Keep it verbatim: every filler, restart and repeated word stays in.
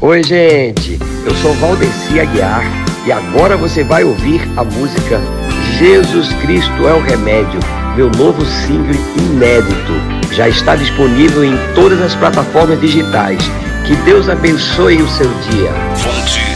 Oi, gente, eu sou Valdeci Aguiar e agora você vai ouvir a música Jesus Cristo é o Remédio, meu novo single inédito. Já está disponível em todas as plataformas digitais. Que Deus abençoe o seu dia. Fonte